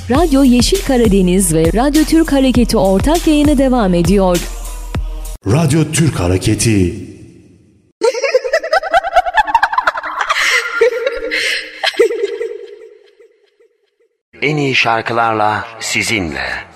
Radyo Yeşil Karadeniz ve Radyo Türk Hareketi ortak yayını devam ediyor. Radyo Türk Hareketi. En iyi şarkılarla sizinle.